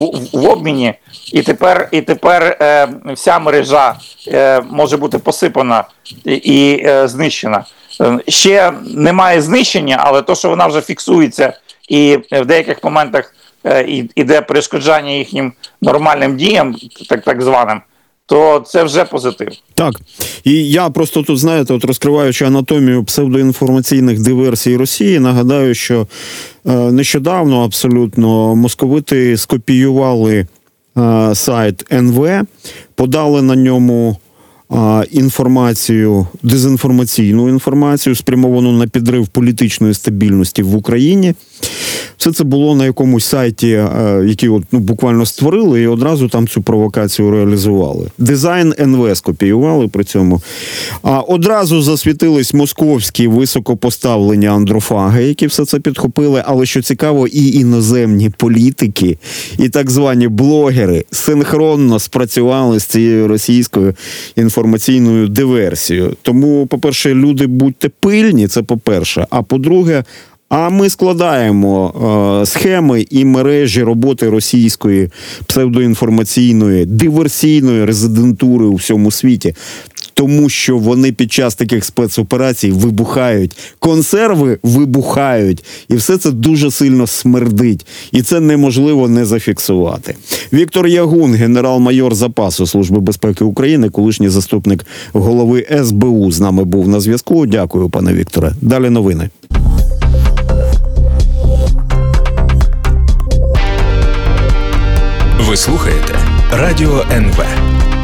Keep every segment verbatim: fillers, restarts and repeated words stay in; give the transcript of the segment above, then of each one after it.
в обміні, і тепер, і тепер е, вся мережа е, може бути посипана і, і е, знищена. Е, ще немає знищення, але то, що вона вже фіксується і в деяких моментах е, іде перешкоджання їхнім нормальним діям, так, так званим, то це вже позитив. Так. І я просто тут, знаєте, от розкриваючи анатомію псевдоінформаційних диверсій Росії, нагадаю, що е, нещодавно абсолютно московити скопіювали е, сайт ен ве, подали на ньому е, інформацію, дезінформаційну інформацію, спрямовану на підрив політичної стабільності в Україні. Все це було на якомусь сайті, який от, ну, буквально створили, і одразу там цю провокацію реалізували. Дизайн ен ве скопіювали при цьому. А одразу засвітились московські високопоставлені андрофаги, які все це підхопили, але, що цікаво, і іноземні політики, і так звані блогери синхронно спрацювали з цією російською інформаційною диверсією. Тому, по-перше, люди, будьте пильні, це по-перше, а по-друге, а ми складаємо е, схеми і мережі роботи російської псевдоінформаційної, диверсійної резидентури у всьому світі, тому що вони під час таких спецоперацій вибухають, консерви вибухають, і все це дуже сильно смердить. І це неможливо не зафіксувати. Віктор Ягун, генерал-майор запасу Служби безпеки України, колишній заступник голови ес бе у, з нами був на зв'язку. Дякую, пане Вікторе. Далі новини. Ви слухаєте Радіо ен ве.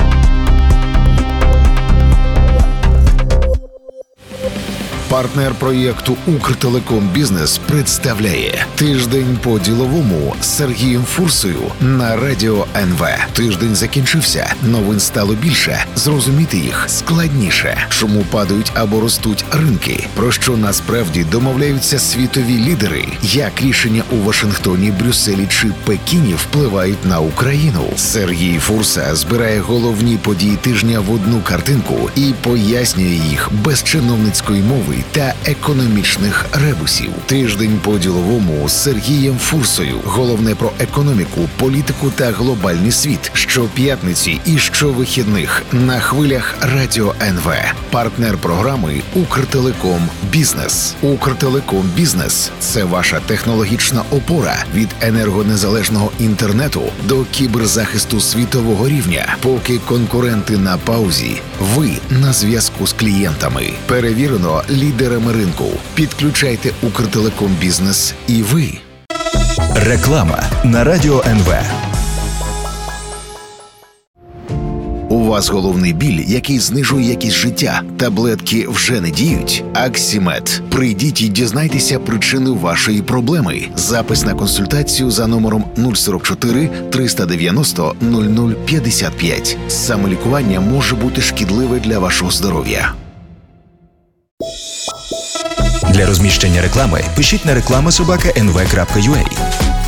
Партнер проєкту «Укртелеком Бізнес» представляє «Тиждень по-діловому» з Сергієм Фурсою на Радіо ен ве. Тиждень закінчився, новин стало більше, зрозуміти їх складніше. Чому падають або ростуть ринки? Про що насправді домовляються світові лідери? Як рішення у Вашингтоні, Брюсселі чи Пекіні впливають на Україну? Сергій Фурса збирає головні події тижня в одну картинку і пояснює їх без чиновницької мови та економічних ребусів. Тиждень по-діловому з Сергієм Фурсою. Головне про економіку, політику та глобальний світ. Щоп'ятниці і щовихідних на хвилях Радіо ен ве. Партнер програми «Укртелеком Бізнес». «Укртелеком Бізнес» – це ваша технологічна опора від енергонезалежного інтернету до кіберзахисту світового рівня. Поки конкуренти на паузі, ви на зв'язку з клієнтами. Перевірено лідерами ринку. Підключайте «Укртелеком Бізнес» і ви. Реклама на Радіо ен ве. У вас головний біль, який знижує якість життя. Таблетки вже не діють? Аксімед. Прийдіть і дізнайтеся причини вашої проблеми. Запис на консультацію за номером нуль сорок чотири триста дев'яносто нуль нуль п'ятдесят п'ять. Самолікування може бути шкідливе для вашого здоров'я. Для розміщення реклами пишіть на реклама собака ен ве крапка ю а.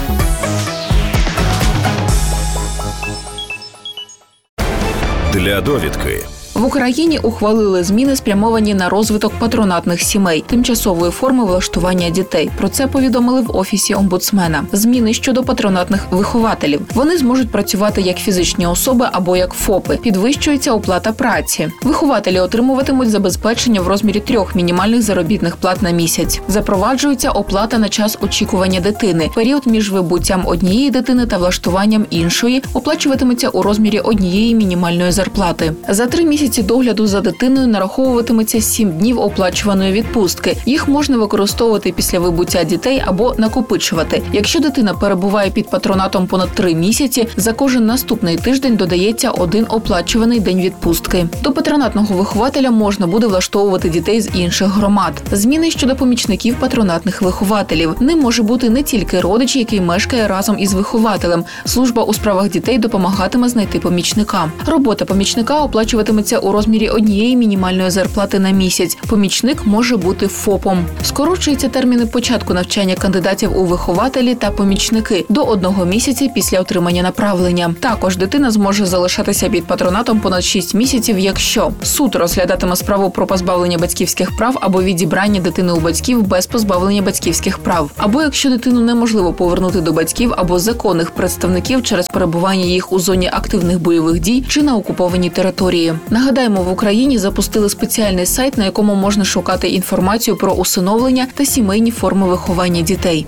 Для довідки. В Україні ухвалили зміни, спрямовані на розвиток патронатних сімей, тимчасової форми влаштування дітей. Про це повідомили в Офісі омбудсмена. Зміни щодо патронатних вихователів. Вони зможуть працювати як фізичні особи або як ФОПи. Підвищується оплата праці. Вихователі отримуватимуть забезпечення в розмірі трьох мінімальних заробітних плат на місяць. Запроваджується оплата на час очікування дитини. Період між вибуттям однієї дитини та влаштуванням іншої оплачуватиметься у розмірі однієї мінімальної зарплати. За три місяці догляду за дитиною нараховуватиметься сім днів оплачуваної відпустки. Їх можна використовувати після вибуття дітей або накопичувати. Якщо дитина перебуває під патронатом понад три місяці, за кожен наступний тиждень додається один оплачуваний день відпустки. До патронатного вихователя можна буде влаштовувати дітей з інших громад. Зміни щодо помічників патронатних вихователів. Ним може бути не тільки родич, який мешкає разом із вихователем. Служба у справах дітей допомагатиме знайти помічника. Робота помічника оплачуватиметься у розмірі однієї мінімальної зарплати на місяць. Помічник може бути ФОПом. Скорочуються терміни початку навчання кандидатів у вихователі та помічники до одного місяця після отримання направлення. Також дитина зможе залишатися під патронатом понад шість місяців, якщо суд розглядатиме справу про позбавлення батьківських прав або відібрання дитини у батьків без позбавлення батьківських прав, або якщо дитину неможливо повернути до батьків або законних представників через перебування їх у зоні активних бойових дій чи на окупованій території. Нагадаємо, в Україні запустили спеціальний сайт, на якому можна шукати інформацію про усиновлення та сімейні форми виховання дітей.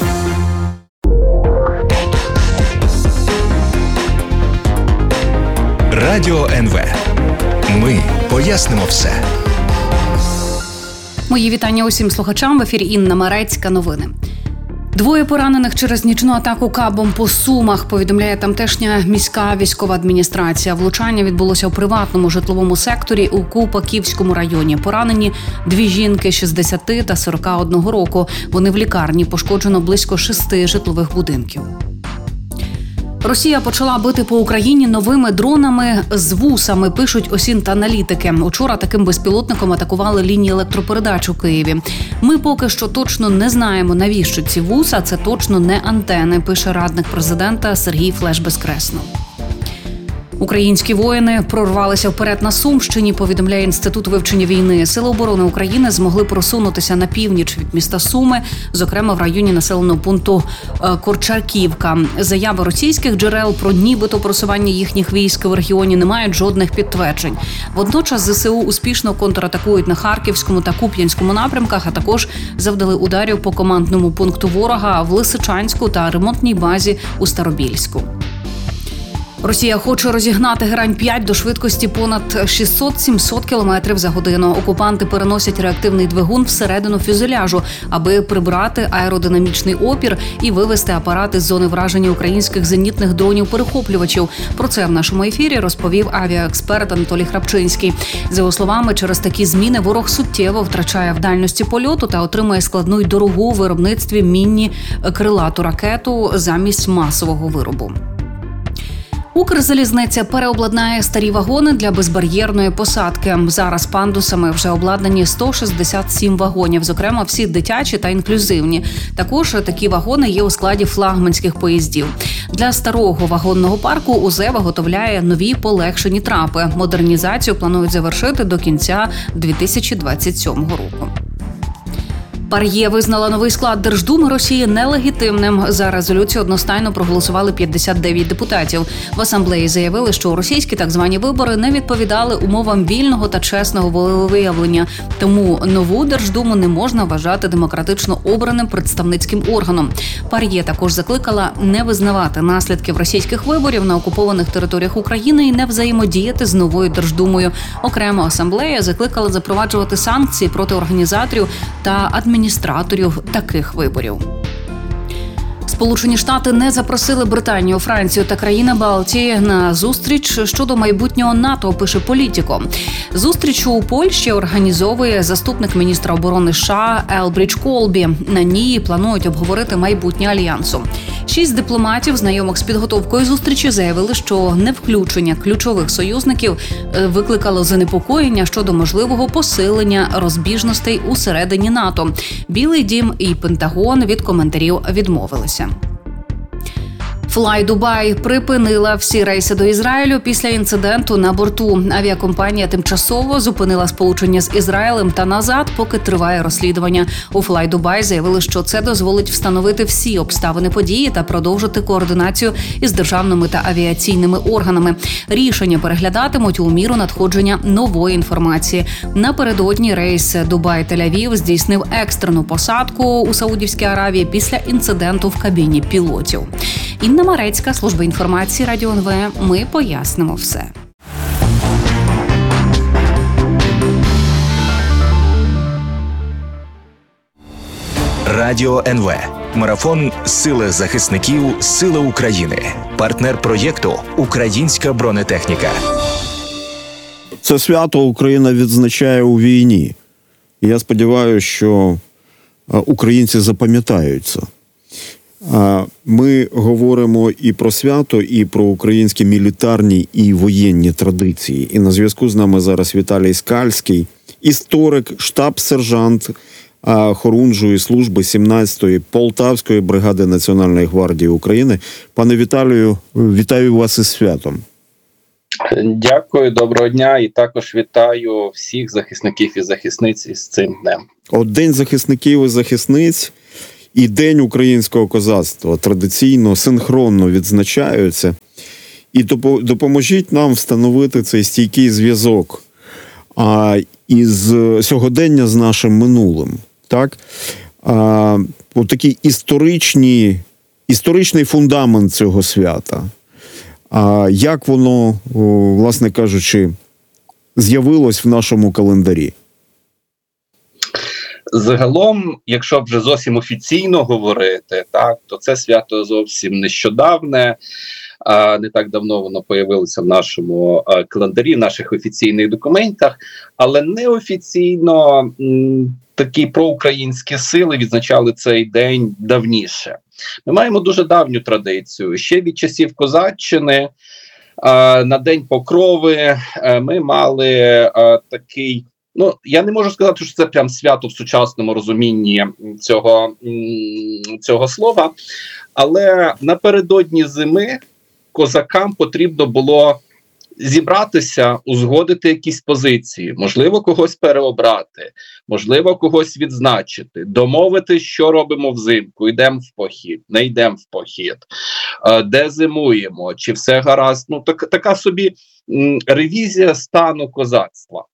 Радіо ен ве. Ми пояснимо все. Мої вітання усім слухачам. В ефірі Інна Марецька. Новини. Двоє поранених через нічну атаку кабом по Сумах, повідомляє тамтешня міська військова адміністрація. Влучання відбулося у приватному житловому секторі у Купаківському районі. Поранені дві жінки шістдесят та сорок одного року. Вони в лікарні. Пошкоджено близько шести житлових будинків. Росія почала бити по Україні новими дронами з вусами, пишуть осінт-аналітики. Учора таким безпілотником атакували лінії електропередач у Києві. Ми поки що точно не знаємо, навіщо ці вуса. Це точно не антени, пише радник президента Сергій Флеш-Безкреснов. Українські воїни прорвалися вперед на Сумщині, повідомляє Інститут вивчення війни. Сили оборони України змогли просунутися на північ від міста Суми, зокрема в районі населеного пункту Корчаківка. Заяви російських джерел про нібито просування їхніх військ в регіоні не мають жодних підтверджень. Водночас зе се у успішно контратакують на Харківському та Куп'янському напрямках, а також завдали ударів по командному пункту ворога в Лисичанську та ремонтній базі у Старобільську. Росія хоче розігнати Герань п'ять до швидкості понад шістсот-сімсот кілометрів за годину. Окупанти переносять реактивний двигун всередину фюзеляжу, аби прибрати аеродинамічний опір і вивести апарати з зони враження українських зенітних дронів-перехоплювачів. Про це в нашому ефірі розповів авіаексперт Анатолій Храпчинський. За його словами, через такі зміни ворог суттєво втрачає в дальності польоту та отримує складну й дорогу у виробництві міні-крилату ракету замість масового виробу. Укрзалізниця переобладнає старі вагони для безбар'єрної посадки. Зараз пандусами вже обладнані сто шістдесят сім вагонів, зокрема всі дитячі та інклюзивні. Також такі вагони є у складі флагманських поїздів. Для старого вагонного парку УЗ виготовляє нові полегшені трапи. Модернізацію планують завершити до кінця дві тисячі двадцять сьомого року. ПАРЄ визнала новий склад Держдуми Росії нелегітимним. За резолюцію одностайно проголосували п'ятдесят дев'ять депутатів. В асамблеї заявили, що російські так звані вибори не відповідали умовам вільного та чесного волевиявлення. Тому нову Держдуму не можна вважати демократично обраним представницьким органом. ПАРЄ також закликала не визнавати наслідків російських виборів на окупованих територіях України і не взаємодіяти з новою Держдумою. Окремо асамблея закликала запроваджувати санкції проти організаторів та адміністраторів адміністраторів таких виборів. Сполучені Штати не запросили Британію, Францію та країни Балтії на зустріч щодо майбутнього НАТО, пише Політіко. Зустріч у Польщі організовує заступник міністра оборони США Елбрідж Колбі. На ній планують обговорити майбутнє альянсу. Шість дипломатів, знайомих з підготовкою зустрічі, заявили, що невключення ключових союзників викликало занепокоєння щодо можливого посилення розбіжностей усередині НАТО. Білий дім і Пентагон від коментарів відмовилися. Fly Dubai припинила всі рейси до Ізраїлю після інциденту на борту. Авіакомпанія тимчасово зупинила сполучення з Ізраїлем та назад, поки триває розслідування. У Fly Dubai заявили, що це дозволить встановити всі обставини події та продовжити координацію із державними та авіаційними органами. Рішення переглядатимуть у міру надходження нової інформації. Напередодні рейс Дубай-Тель-Авів здійснив екстрену посадку у Саудівській Аравії після інциденту в кабіні пілотів. Інна Марецька, служба інформації Радіо ен ве. Ми пояснимо все. Радіо ен ве. Марафон «Сили захисників. Сили України». Партнер проєкту «Українська бронетехніка». Це свято Україна відзначає у війні. Я сподіваюся, що українці запам'ятають це. Ми говоримо і про свято, і про українські мілітарні і воєнні традиції. І на зв'язку з нами зараз Віталій Скальський, історик, штаб-сержант Хорунжої служби сімнадцятої Полтавської бригади Національної гвардії України. Пане Віталію, вітаю вас із святом. Дякую, доброго дня, і також вітаю всіх захисників і захисниць із цим днем. От День захисників і захисниць і День українського козацтва традиційно, синхронно відзначаються. І допоможіть нам встановити цей стійкий зв'язок а, із сьогодення з нашим минулим. Так? А, от такий історичний, історичний фундамент цього свята. А як воно, власне кажучи, з'явилось в нашому календарі? Загалом, якщо вже зовсім офіційно говорити, так, то це свято зовсім нещодавне. А не так давно воно появилося в нашому а, календарі, в наших офіційних документах, але неофіційно м, такі проукраїнські сили відзначали цей день давніше. Ми маємо дуже давню традицію. Ще від часів Козаччини а, на День Покрови а, ми мали а, такий, ну, я не можу сказати, що це прям свято в сучасному розумінні цього, цього слова, але напередодні зими козакам потрібно було зібратися, узгодити якісь позиції, можливо, когось переобрати, можливо, когось відзначити, домовити, що робимо взимку, йдемо в похід, не йдемо в похід, де зимуємо, чи все гаразд. Ну, так, така собі м, ревізія стану козацтва.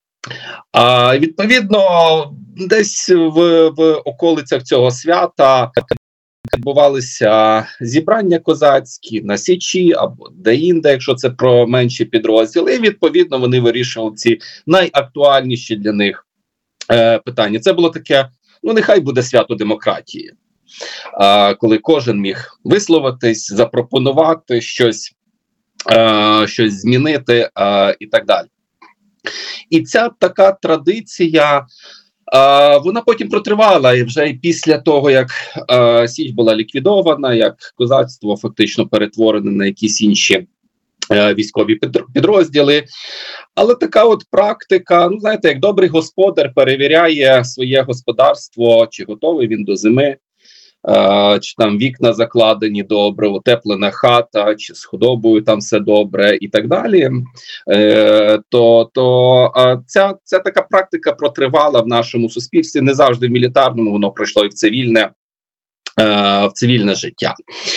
А, відповідно, десь в, в околицях цього свята відбувалися зібрання козацькі на Січі або де-інде, якщо це про менші підрозділи, і відповідно вони вирішували ці найактуальніші для них е, питання. Це було таке, ну нехай буде свято демократії, е, коли кожен міг висловитись, запропонувати щось, е, щось змінити е, і так далі. І ця така традиція, Uh, вона потім протривала, і вже після того, як uh, Січ була ліквідована, як козацтво фактично перетворене на якісь інші uh, військові підрозділи. Але така от практика, ну знаєте, як добрий господар перевіряє своє господарство, чи готовий він до зими, Uh, чи там вікна закладені добре, утеплена хата, чи з худобою там все добре і так далі, uh, то, то uh, ця, ця така практика протривала в нашому суспільстві, не завжди в мілітарному, воно пройшло і в цивільне, uh, в цивільне життя.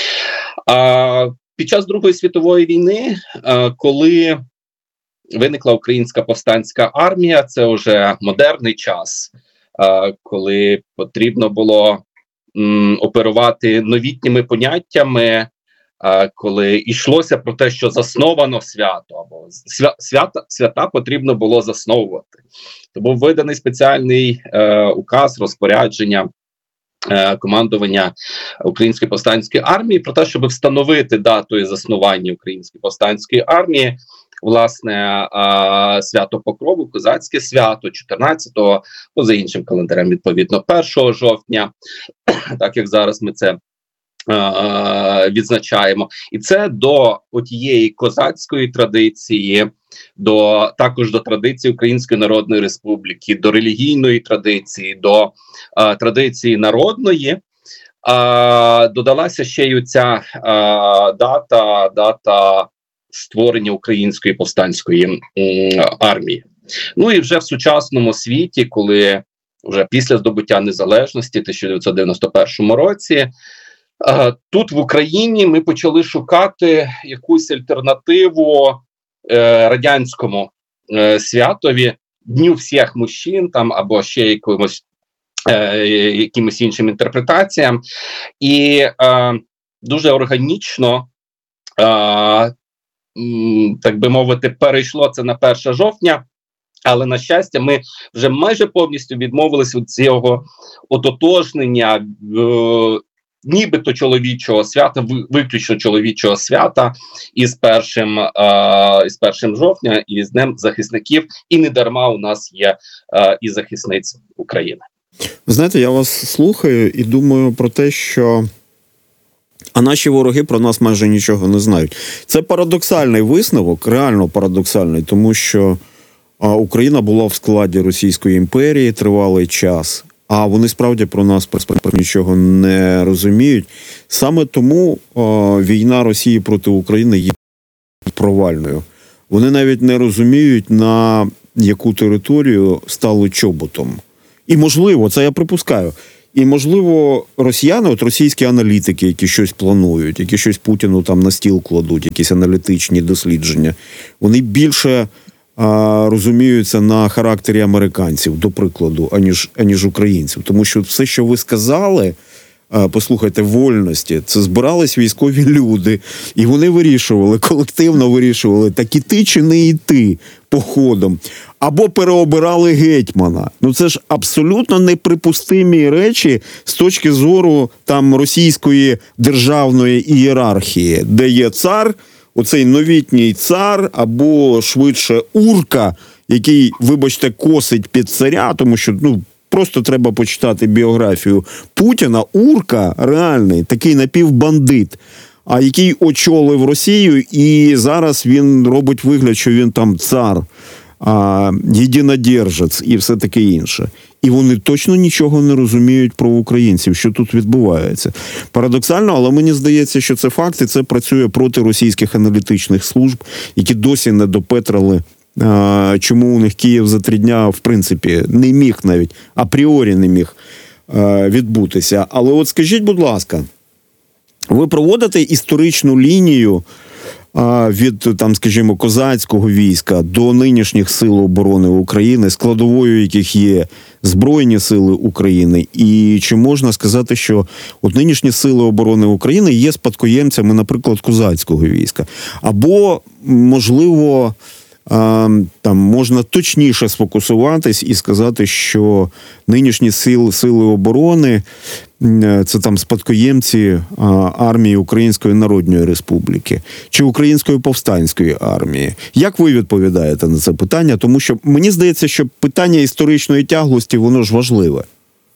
Uh, під час Другої світової війни, uh, коли виникла Українська повстанська армія, це вже модерний час, uh, коли потрібно було оперувати новітніми поняттями, коли йшлося про те, що засновано свято, або свята, свята потрібно було засновувати. То був виданий спеціальний е, указ, розпорядження е, командування Української повстанської армії про те, щоб встановити дату і заснування Української повстанської армії, власне, а, свято Покрови, козацьке свято, чотирнадцятого, ну, за іншим календарем, відповідно, першого жовтня, так як зараз ми це а, відзначаємо. І це до отієї козацької традиції, до, також до традиції Української Народної Республіки, до релігійної традиції, до а, традиції народної, а, додалася ще й оця а, дата, дата створення Української повстанської м, армії. Ну і вже в сучасному світі, коли вже після здобуття незалежності в тисяча дев'ятсот дев'яносто першому році, а, тут в Україні ми почали шукати якусь альтернативу е, радянському е, святові, Дню всіх мужчин, там, або ще якимось, е, якимось іншим інтерпретаціям. І е, дуже органічно, е, так би мовити, перейшло це на перше жовтня, але, на щастя, ми вже майже повністю відмовилися від цього ототожнення е, нібито чоловічого свята, виключно чоловічого свята із першим, е, із першим жовтня, і з Днем захисників, і не дарма у нас є е, і захисниць України. Ви знаєте, я вас слухаю і думаю про те, що А наші вороги про нас майже нічого не знають. Це парадоксальний висновок, реально парадоксальний, тому що Україна була в складі Російської імперії тривалий час, а вони справді про нас нічого не розуміють. Саме тому о, війна Росії проти України є провальною. Вони навіть не розуміють, на яку територію стали чоботом. І можливо, це я припускаю, і можливо росіяни, от російські аналітики, які щось планують, які щось Путіну там на стіл кладуть, якісь аналітичні дослідження, вони більше а, розуміються на характері американців, до прикладу, аніж, аніж українців. Тому що все, що ви сказали, а, послухайте, вольності, це збирались військові люди, і вони вирішували, колективно вирішували, так іти чи не йти походом. Або переобирали гетьмана. Ну це ж абсолютно неприпустимі речі з точки зору там російської державної ієрархії, де є цар, оцей новітній цар, або швидше урка, який, вибачте, косить під царя, тому що, ну, просто треба почитати біографію Путіна. Урка реальний, такий напівбандит, а який очолив Росію, і зараз він робить вигляд, що він там цар, а, єдинодержець і все таке інше. І вони точно нічого не розуміють про українців, що тут відбувається. Парадоксально, але мені здається, що це факт, і це працює проти російських аналітичних служб, які досі не допетрили, а, чому у них Київ за три дня, в принципі, не міг навіть, апріорі не міг а, відбутися. Але от скажіть, будь ласка, ви проводите історичну лінію від, там, скажімо, козацького війська до нинішніх сил оборони України, складовою яких є Збройні сили України. І чи можна сказати, що от нинішні сили оборони України є спадкоємцями, наприклад, козацького війська? Або, можливо, там можна точніше сфокусуватись і сказати, що нинішні сили, сили оборони це там спадкоємці армії Української Народної Республіки чи Української повстанської армії. Як ви відповідаєте на це питання? Тому що мені здається, що питання історичної тяглості, воно ж важливе.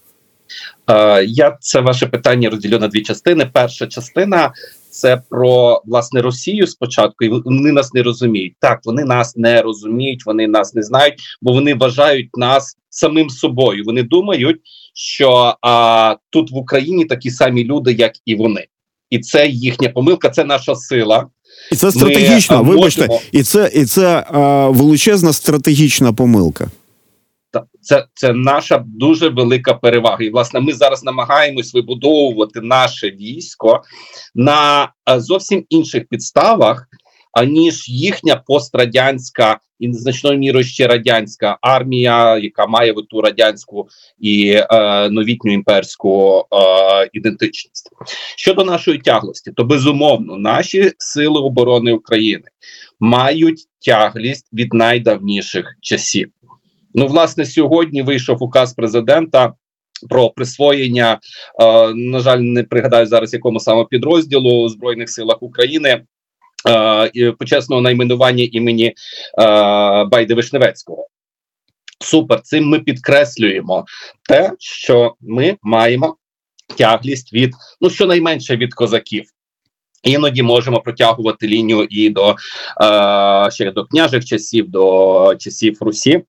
Я це ваше питання розділю на дві частини. Перша частина – це про, власне, Росію спочатку, і вони нас не розуміють. Так, вони нас не розуміють, вони нас не знають, бо вони вважають нас самим собою. Вони думають, що а, тут в Україні такі самі люди, як і вони. І це їхня помилка, це наша сила. І це стратегічна, Ми, вибачте, можемо... і це, і це а, величезна стратегічна помилка. Це, це наша дуже велика перевага. І, власне, ми зараз намагаємось вибудовувати наше військо на зовсім інших підставах, аніж їхня пострадянська і значною мірою ще радянська армія, яка має ту радянську і е, новітню імперську е, ідентичність. Щодо нашої тяглості, то безумовно наші сили оборони України мають тяглість від найдавніших часів. Ну, власне, сьогодні вийшов указ президента про присвоєння, е, на жаль, не пригадаю зараз якому саме підрозділу у Збройних силах України, е, почесного найменування імені е, Байди-Вишневецького. Супер, цим ми підкреслюємо те, що ми маємо тяглість від, ну, щонайменше від козаків. Іноді можемо протягувати лінію і до, е, ще до княжих часів, до часів Русі.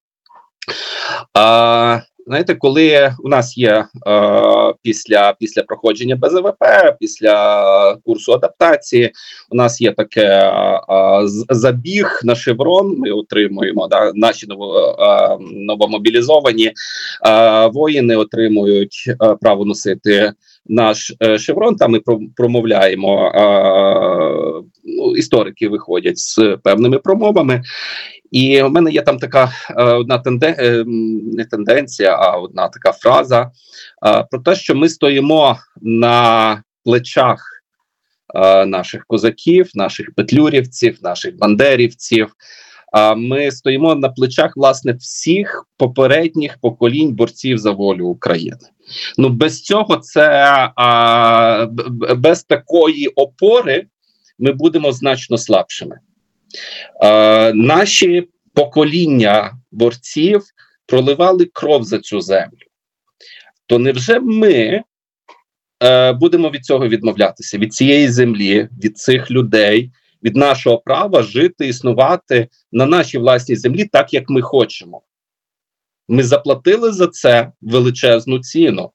А, знаєте, коли у нас є а, після, після проходження Б З В П, після курсу адаптації, у нас є таке а, забіг на шеврон, ми отримуємо, да, наші ново, а, новомобілізовані а, воїни отримують а, право носити наш а, шеврон, там ми промовляємо, а, ну, історики виходять з певними промовами. І в мене є там така е, одна тенден... е, не тенденція, а одна така фраза е, про те, що ми стоїмо на плечах е, наших козаків, наших петлюрівців, наших бандерівців. Е, ми стоїмо на плечах, власне, всіх попередніх поколінь борців за волю України. Ну, без цього це, е, без такої опори ми будемо значно слабшими. Е, наші покоління борців проливали кров за цю землю. То невже ми е, будемо від цього відмовлятися, від цієї землі, від цих людей, від нашого права жити, існувати на нашій власній землі так, як ми хочемо. Ми заплатили за це величезну ціну.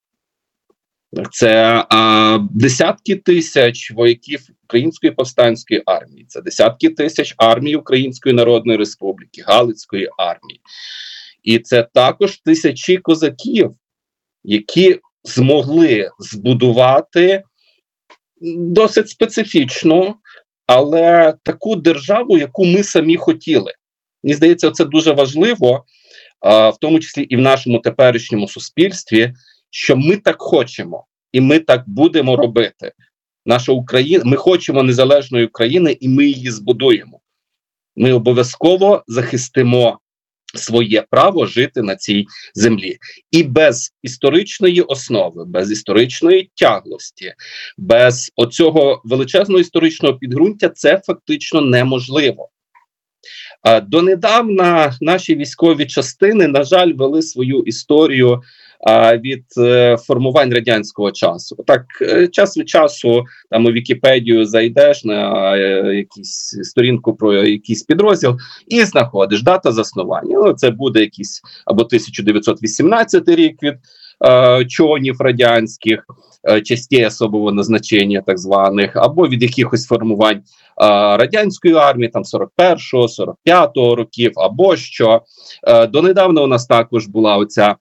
Це а, десятки тисяч вояків Української повстанської армії, це десятки тисяч армії Української Народної Республіки, Галицької армії. І це також тисячі козаків, які змогли збудувати досить специфічну, але таку державу, яку ми самі хотіли. Мені здається, це дуже важливо, а, в тому числі і в нашому теперішньому суспільстві, що ми так хочемо, і ми так будемо робити. Наша Україна, ми хочемо незалежної України, і ми її збудуємо. Ми обов'язково захистимо своє право жити на цій землі. І без історичної основи, без історичної тяглості, без оцього величезного історичного підґрунтя це фактично неможливо. А донедавна наші військові частини, на жаль, вели свою історію а, від е, формувань радянського часу. Так, е, час від часу там у Вікіпедію зайдеш на е, якусь сторінку про якийсь підрозділ і знаходиш дата заснування. Ну, це буде якийсь або тисяча дев'ятсот вісімнадцятий рік від е, чонів радянських, е, частей особого назначення так званих, або від якихось формувань радянської армії, там сорок першого, сорок п'ятого років, або що. Донедавна у нас також була оця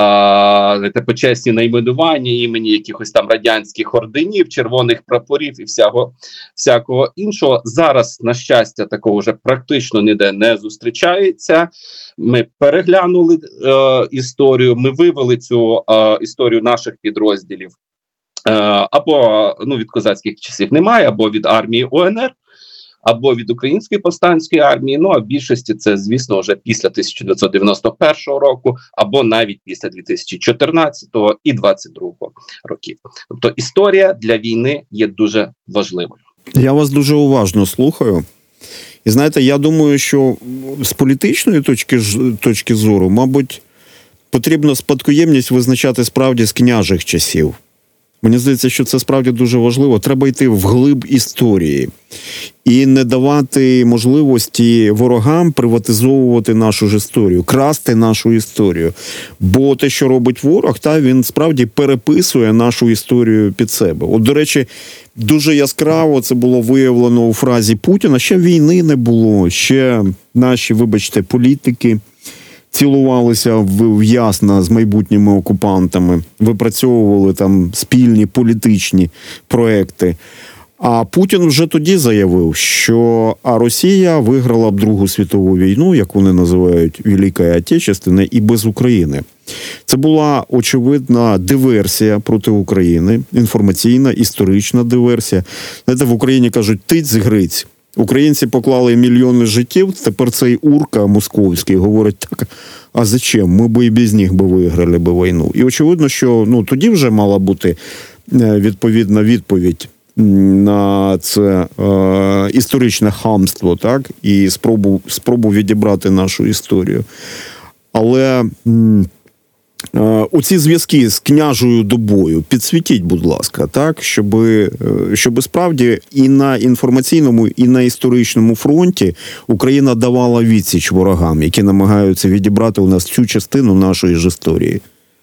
а, почесні найменування імені якихось там радянських орденів, червоних прапорів і всякого, всякого іншого. Зараз, на щастя, такого вже практично ніде не зустрічається. Ми переглянули е, історію, ми вивели цю е, історію наших підрозділів. Е, або ну, від козацьких часів немає, або від армії УНР, або від Української повстанської армії, ну а в більшості це, звісно, вже після тисяча дев'ятсот дев'яносто першого року, або навіть після дві тисячі чотирнадцятого і двадцять другого років. Тобто історія для війни є дуже важливою. Я вас дуже уважно слухаю. І знаєте, я думаю, що з політичної точки, точки зору, мабуть, потрібно спадкоємність визначати справді з княжих часів. Мені здається, що це справді дуже важливо. Треба йти вглиб історії і не давати можливості ворогам приватизовувати нашу ж історію, красти нашу історію. Бо те, що робить ворог, та він справді переписує нашу історію під себе. От, до речі, дуже яскраво це було виявлено у фразі Путіна. Ще війни не було, ще наші, вибачте, політики цілувалися в ясно з майбутніми окупантами, випрацьовували там спільні політичні проекти. А Путін вже тоді заявив, що а Росія виграла б Другу світову війну, як вони називають Велика Отечественна, і без України. Це була очевидна диверсія проти України, інформаційна, історична диверсія. Знаєте, в Україні кажуть «тиць-гриць». Українці поклали мільйони життів, тепер цей урка московський говорить так, а зачем? Ми би і без них би виграли би війну. І очевидно, що ну, тоді вже мала бути відповідна відповідь на це е, історичне хамство, так, і спробу, спробу відібрати нашу історію. Але м, е, оці зв'язки з княжою добою підсвітіть, будь ласка, так, щоб, е, щоб справді і на інформаційному, і на історичному фронті Україна давала відсіч ворогам, які намагаються відібрати у нас цю частину нашої ж історії.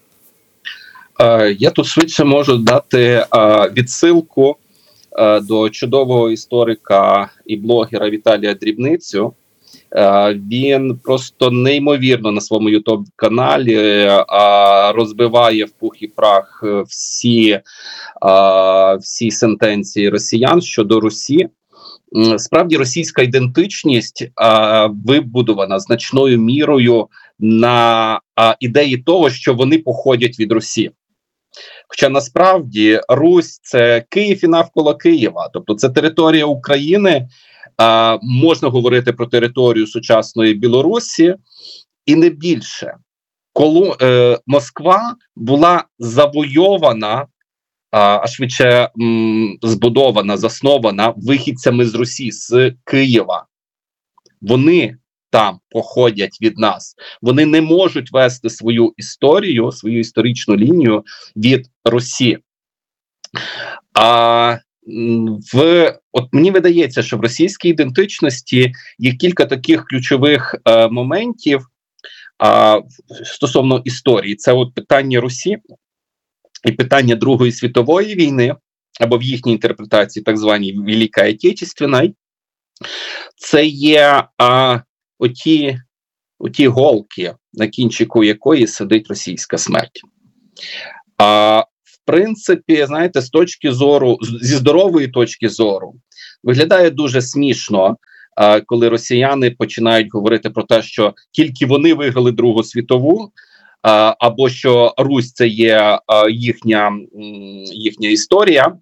Е, я тут швидше можу дати е, відсилку до чудового історика і блогера Віталія Дрібницю. Він просто неймовірно на своєму ютуб-каналі розбиває в пух і прах всі, всі сентенції росіян щодо Русі. Справді, російська ідентичність вибудована значною мірою на ідеї того, що вони походять від Русі. Хоча насправді Русь – це Київ і навколо Києва, тобто це територія України, а, можна говорити про територію сучасної Білорусі і не більше. Коли е, Москва була завойована, а, а швидше м, збудована, заснована вихідцями з Русі, з Києва. Вони там походять від нас. Вони не можуть вести свою історію, свою історичну лінію від Русі. А в от мені видається, що в російській ідентичності є кілька таких ключових е, моментів а, стосовно історії. Це от питання Русі і питання Другої світової війни, або в їхній інтерпретації так званій Велика Отечественна. Це є а, оті, оті голки, на кінчику якої сидить російська смерть. А, в принципі, знаєте, з точки зору, зі здорової точки зору, виглядає дуже смішно, а, коли росіяни починають говорити про те, що тільки вони виграли Другу світову, а, або що Русь – це є а, їхня, їхня історія.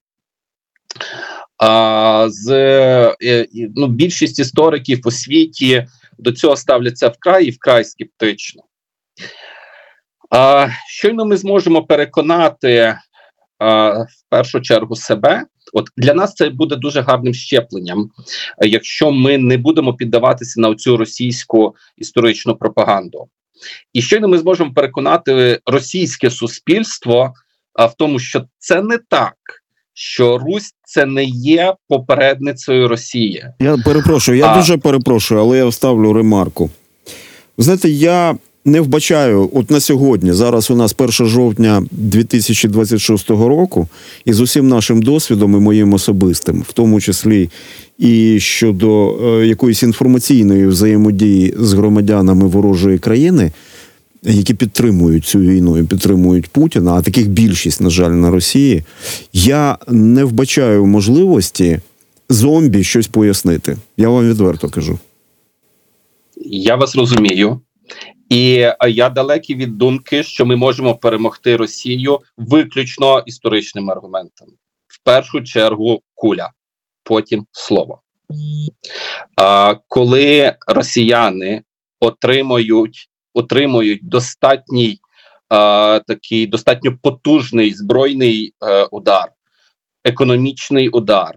А, з, ну, більшість істориків у світі до цього ставляться вкрай і вкрай скептично. А, щойно ми зможемо переконати а, в першу чергу себе, от для нас це буде дуже гарним щепленням, якщо ми не будемо піддаватися на цю російську історичну пропаганду. І щойно ми зможемо переконати російське суспільство а, в тому, що це не так, що Русь – це не є попередницею Росії. Я перепрошую, я а... дуже перепрошую, але я вставлю ремарку. Ви знаєте, я не вбачаю, от на сьогодні, зараз у нас першого жовтня дві тисячі двадцять шостого року, і з усім нашим досвідом і моїм особистим, в тому числі і щодо е, якоїсь інформаційної взаємодії з громадянами ворожої країни, які підтримують цю війну і підтримують Путіна, а таких більшість, на жаль, на Росії, я не вбачаю можливості зомбі щось пояснити. Я вам відверто кажу. Я вас розумію. І я далекий від думки, що ми можемо перемогти Росію виключно історичним аргументом. В першу чергу куля, потім слово. А, коли росіяни отримують, отримують достатній, а, такий, достатньо потужний збройний а, удар, економічний удар,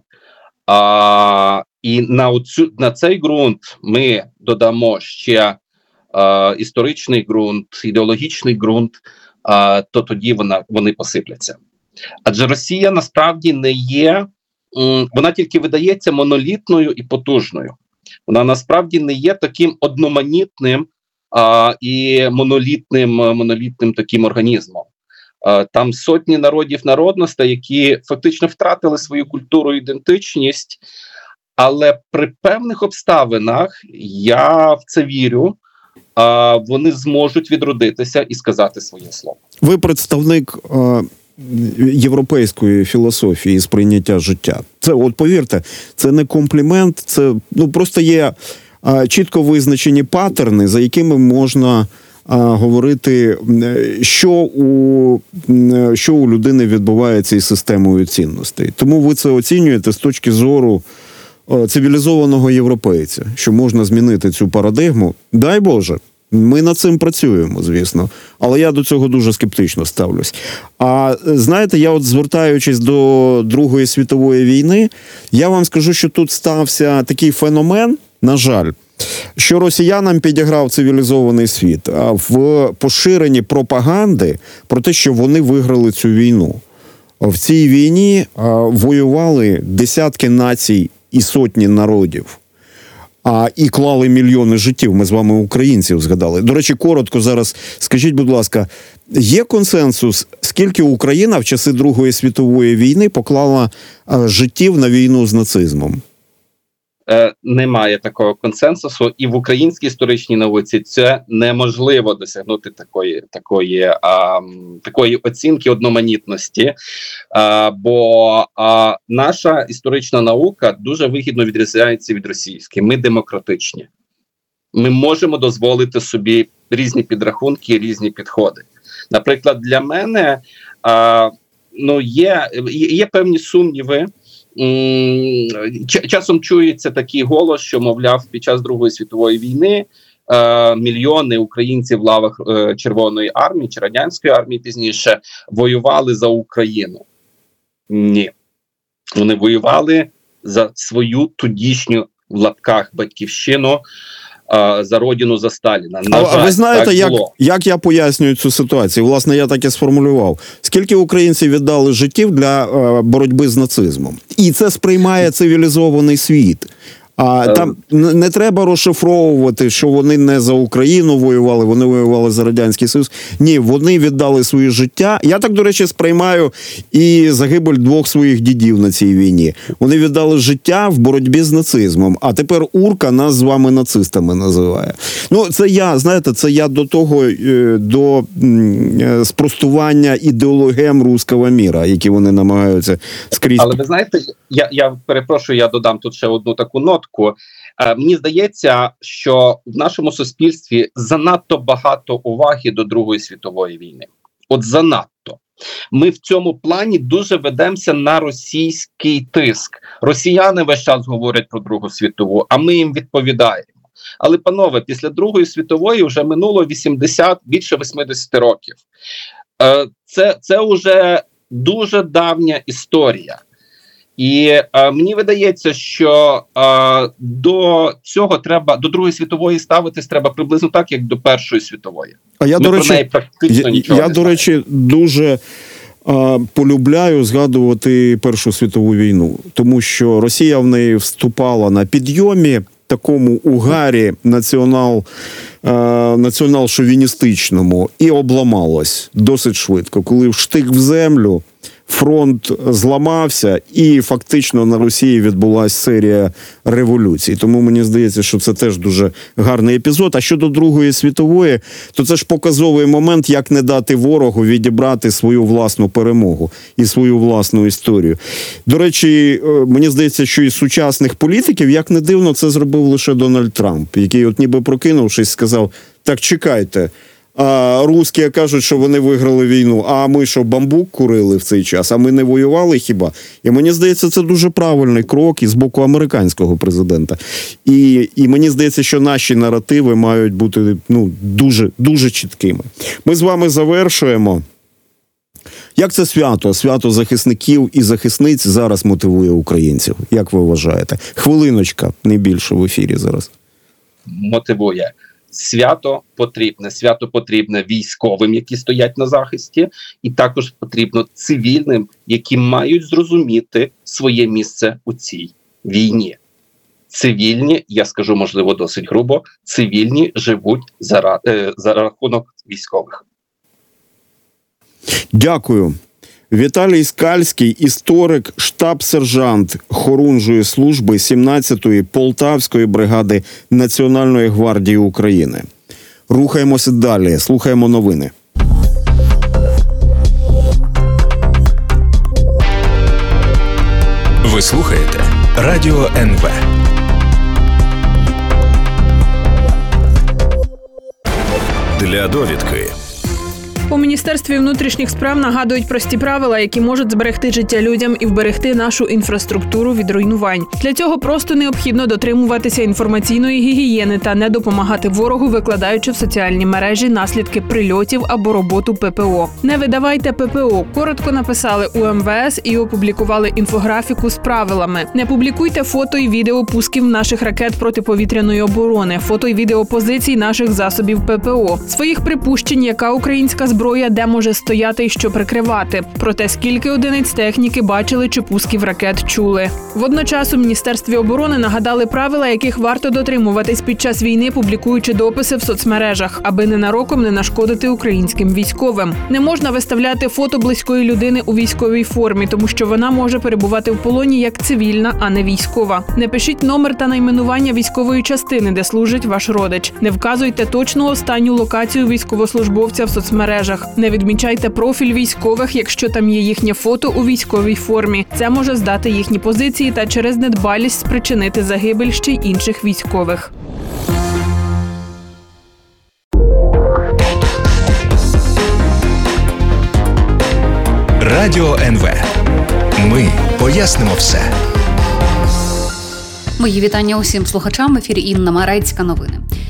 а, і на, оцю, на цей ґрунт ми додамо ще Uh, історичний ґрунт, ідеологічний ґрунт, uh, то тоді вона, вони посипляться. Адже Росія насправді не є, um, вона тільки видається монолітною і потужною. Вона насправді не є таким одноманітним uh, і монолітним, монолітним таким організмом. Uh, там сотні народів, народностей, які фактично втратили свою культуру і ідентичність, але при певних обставинах, я в це вірю, а вони зможуть відродитися і сказати своє слово. Ви представник е, європейської філософії сприйняття життя. Це, от повірте, це не комплімент, це ну просто є е, чітко визначені паттерни, за якими можна е, говорити, що у, що у людини відбувається із системою цінностей. Тому ви це оцінюєте з точки зору цивілізованого європейця, що можна змінити цю парадигму. Дай Боже, ми над цим працюємо, звісно, але я до цього дуже скептично ставлюсь. А знаєте, я от звертаючись до Другої світової війни, я вам скажу, що тут стався такий феномен, на жаль, що росіянам підіграв цивілізований світ в поширенні пропаганди про те, що вони виграли цю війну. В цій війні воювали десятки націй і сотні народів, а і клали мільйони життів. Ми з вами українців згадали. До речі, коротко зараз скажіть, будь ласка, є консенсус, скільки Україна в часи Другої світової війни поклала а, життів на війну з нацизмом? Е, немає такого консенсусу, і в українській історичній науці це неможливо досягнути такої, такої, а, такої оцінки одноманітності, а, бо а, наша історична наука дуже вигідно відрізняється від російської. Ми демократичні. Ми можемо дозволити собі різні підрахунки, різні підходи. Наприклад, для мене а, ну, є, є певні сумніви. Часом чується такий голос, що, мовляв, під час Другої світової війни е, мільйони українців в лавах е, Червоної армії чи Радянської армії пізніше воювали за Україну. Ні. Вони воювали за свою тодішню в лапках батьківщину, а, за родину, за Сталіна. На А, жаль, а ви знаєте, так як, було. як я пояснюю цю ситуацію? Власне, я так і сформулював. Скільки українців віддали життів для е, боротьби з нацизмом? І це сприймає цивілізований світ. А Е. там н- не треба розшифровувати, що вони не за Україну воювали, вони воювали за Радянський Союз. Ні, вони віддали своє життя. Я так, до речі, сприймаю і загибель двох своїх дідів на цій війні. Вони віддали життя в боротьбі з нацизмом. А тепер Урка нас з вами нацистами називає. Ну, це я, знаєте, це я до того, е, до м, е, спростування ідеологем руського міра, які вони намагаються скрізь. Але ви знаєте, я, я перепрошую, я додам тут ще одну таку нотку. Е, мені здається, що в нашому суспільстві занадто багато уваги до Другої світової війни. От занадто. Ми в цьому плані дуже ведемося на російський тиск. Росіяни весь час говорять про Другу світову, а ми їм відповідаємо. Але, панове, після Другої світової вже минуло вісімдесят, більше вісімдесят років. Е, це, це вже дуже давня історія. І е, мені видається, що е, до цього треба, до Другої світової ставитись треба приблизно так, як до Першої світової. А я, Ми до про речі, неї практично я, нічого я не до знаємо. речі, дуже а, полюбляю згадувати Першу світову війну, тому що Росія в неї вступала на підйомі, такому угарі націонал, а, націонал-шовіністичному, і обламалась досить швидко, коли вштик в землю, фронт зламався, і фактично на Росії відбулася серія революцій. Тому мені здається, що це теж дуже гарний епізод. А щодо Другої світової, то це ж показовий момент, як не дати ворогу відібрати свою власну перемогу і свою власну історію. До речі, мені здається, що із сучасних політиків, як не дивно, це зробив лише Дональд Трамп, який от ніби прокинувшись сказав: так, чекайте, а русські кажуть, що вони виграли війну, а ми що, бамбук курили в цей час, а ми не воювали хіба? І мені здається, це дуже правильний крок із боку американського президента. І, і мені здається, що наші наративи мають бути ну, дуже, дуже чіткими. Ми з вами завершуємо. Як це свято, свято захисників і захисниць зараз мотивує українців? Як ви вважаєте? Хвилиночка, не більше в ефірі зараз. Мотивує. Свято потрібне. Свято потрібне військовим, які стоять на захисті, і також потрібно цивільним, які мають зрозуміти своє місце у цій війні. Цивільні, я скажу, можливо, досить грубо, цивільні живуть за, е, за рахунок військових. Дякую. Віталій Скальський, історик, штаб-сержант Хорунжої служби сімнадцятої Полтавської бригади Національної гвардії України. Рухаємося далі, слухаємо новини. Ви слухаєте Радіо ен ве. Для довідки. У Міністерстві внутрішніх справ нагадують прості правила, які можуть зберегти життя людям і вберегти нашу інфраструктуру від руйнувань. Для цього просто необхідно дотримуватися інформаційної гігієни та не допомагати ворогу, викладаючи в соціальні мережі наслідки прильотів або роботу пе пе о. Не видавайте пе пе о. Коротко написали у ем ве ес і опублікували інфографіку з правилами. Не публікуйте фото і відео пусків наших ракет протиповітряної оборони, фото і відео позицій наших засобів пе пе о, своїх припущень, яка українська зброя зброя, де може стояти і що прикривати. Про те, скільки одиниць техніки бачили чи пусків ракет чули. Водночас у Міністерстві оборони нагадали правила, яких варто дотримуватись під час війни, публікуючи дописи в соцмережах, аби ненароком не нашкодити українським військовим. Не можна виставляти фото близької людини у військовій формі, тому що вона може перебувати в полоні як цивільна, а не військова. Не пишіть номер та найменування військової частини, де служить ваш родич. Не вказуйте точну останню локацію військовослужбовця в соцмережах. Не відмічайте профіль військових, якщо там є їхнє фото у військовій формі. Це може здати їхні позиції та через недбалість спричинити загибель ще й інших військових. Радіо ен ве. Ми пояснимо все. Мої вітання усім слухачам. В ефірі Інна Марецька. Новини.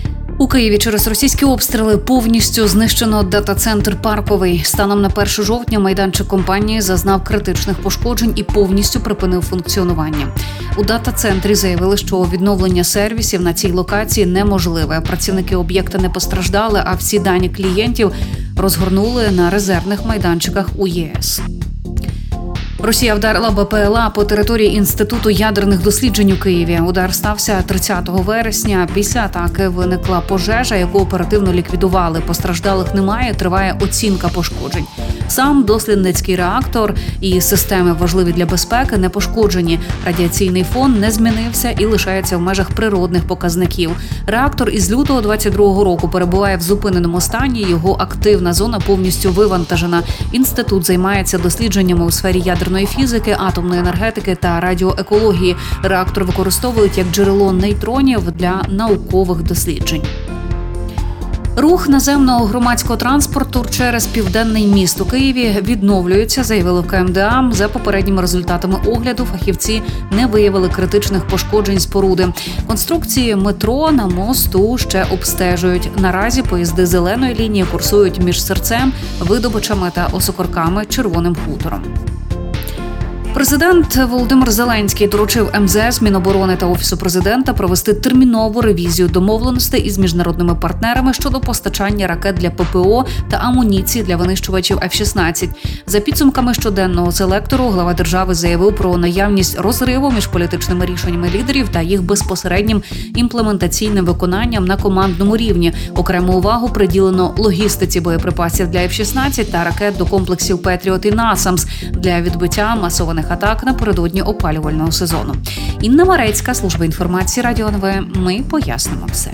У Києві через російські обстріли повністю знищено дата-центр «Парковий». Станом на перше жовтня майданчик компанії зазнав критичних пошкоджень і повністю припинив функціонування. У дата-центрі заявили, що відновлення сервісів на цій локації неможливе. Працівники об'єкта не постраждали, а всі дані клієнтів розгорнули на резервних майданчиках у ЄС. Росія вдарила БПЛА по території Інституту ядерних досліджень у Києві.Удар стався тридцятого вересня. Після атаки виникла пожежа, яку оперативно ліквідували. Постраждалих немає, триває оцінка пошкоджень. Сам дослідницький реактор і системи, важливі для безпеки, не пошкоджені. Радіаційний фон не змінився і лишається в межах природних показників. Реактор із лютого двадцять другого року перебуває в зупиненому стані. Його активна зона повністю вивантажена. Інститут займається дослідженнями у сфері ядерної фізики, атомної енергетики та радіоекології. Реактор використовують як джерело нейтронів для наукових досліджень. Рух наземного громадського транспорту через Південний міст у Києві відновлюється, заявили в КМДА. За попередніми результатами огляду фахівці не виявили критичних пошкоджень споруди. Конструкції метро на мосту ще обстежують. Наразі поїзди зеленої лінії курсують між Серцем, Видобичами та Осокорками, Червоним хутором. Президент Володимир Зеленський доручив ем зе ес, Міноборони та Офісу президента провести термінову ревізію домовленостей із міжнародними партнерами щодо постачання ракет для пе пе о та амуніції для винищувачів еф шістнадцять. За підсумками щоденного селектору глава держави заявив про наявність розриву між політичними рішеннями лідерів та їх безпосереднім імплементаційним виконанням на командному рівні. Окрему увагу приділено логістиці боєприпасів для еф шістнадцять та ракет до комплексів «Петріот» і «Насамс» для відбиття масованих атак напередодні опалювального сезону. Інна Марецька, служба інформації Радіо ен ве. Ми пояснимо все.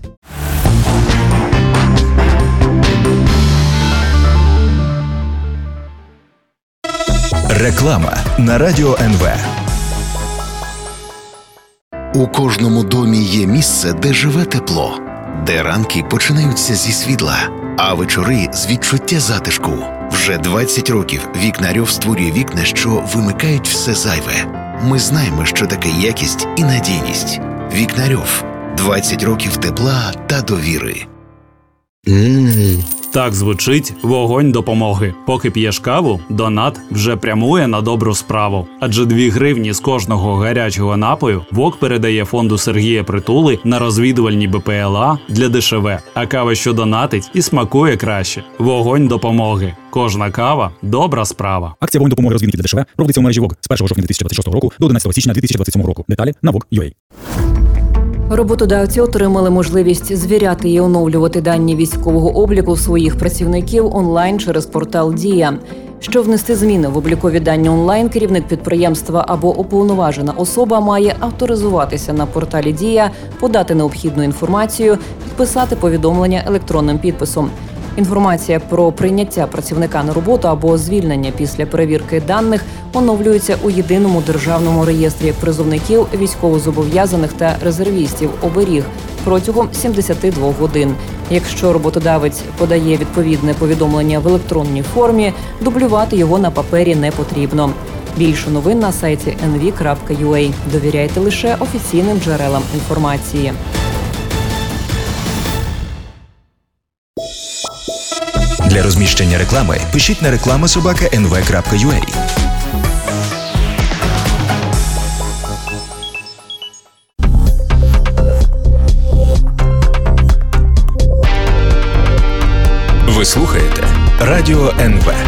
Реклама на Радіо ен ве. У кожному домі є місце, де живе тепло, де ранки починаються зі світла, а вечори з відчуття затишку. Вже двадцять років Вікнарьов створює вікна, що вимикають все зайве. Ми знаємо, що таке якість і надійність. Вікнарьов. двадцять років тепла та довіри. Mm. Так звучить вогонь допомоги. Поки п'єш каву, донат вже прямує на добру справу. Адже дві гривні з кожного гарячого напою ВОК передає фонду Сергія Притули на розвідувальні бе пе ел а для де еш ве. А кава, що донатить, і смакує краще. Вогонь допомоги. Кожна кава – добра справа. Акція «Вогонь допомоги розвідників для де еш ве» проводиться у мережі ВОК з першого жовтня дві тисячі двадцять шостого року до одинадцятого січня дві тисячі двадцять сьомого року. Деталі на вок крапка ю а. Роботодавці отримали можливість звіряти і оновлювати дані військового обліку своїх працівників онлайн через портал «Дія». Щоб внести зміни в облікові дані онлайн, керівник підприємства або уповноважена особа має авторизуватися на порталі «Дія», подати необхідну інформацію, підписати повідомлення електронним підписом. Інформація про прийняття працівника на роботу або звільнення після перевірки даних оновлюється у єдиному державному реєстрі призовників, військовозобов'язаних та резервістів «Оберіг» протягом сімдесят два годин. Якщо роботодавець подає відповідне повідомлення в електронній формі, дублювати його на папері не потрібно. Більше новин на сайті ен ві крапка ю а. Довіряйте лише офіційним джерелам інформації. Для розміщення реклами пишіть на реклама собака ен ве крапка ю а. Ви слухаєте Радіо ен ве.